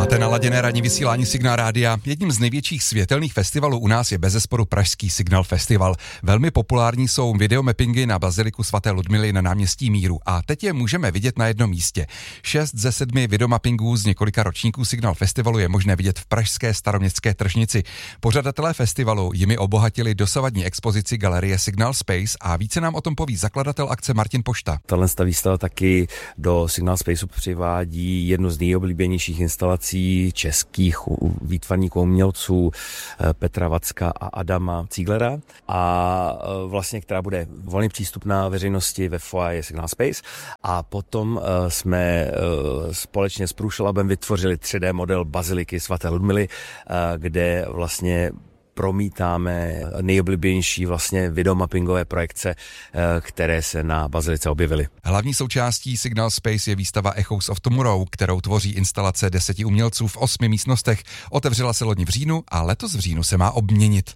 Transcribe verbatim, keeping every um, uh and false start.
Máte naladěné ranní vysílání Signál Rádia. Jedním z největších světelných festivalů u nás je bezesporu pražský Signal Festival. Velmi populární jsou videomappingy na baziliku svaté Ludmily na náměstí Míru a teď je můžeme vidět na jednom místě. Šest ze sedmi videomappingů z několika ročníků Signal Festivalu je možné vidět v pražské Staroměstské tržnici. Pořadatelé festivalu jimi obohatili dosavadní expozici galerie Signal Space a více nám o tom poví zakladatel akce Martin Pošta. Tahle výstava taky do Signal Spaceu přivádí jednu z nejoblíbenějších instalací českých výtvarníků umělců Petra Vacka a Adama Cíglera a vlastně, která bude volně přístupná veřejnosti ve foyer Signal Space. A potom jsme společně s Průšelabem vytvořili tři dé model baziliky svaté Ludmily, kde vlastně promítáme nejoblíbenější vlastně videomappingové projekce, které se na bazilice objevily. Hlavní součástí Signal Space je výstava Echoes of Tomorrow, kterou tvoří instalace deseti umělců v osmi místnostech. Otevřela se loni v říjnu a letos v říjnu se má obměnit.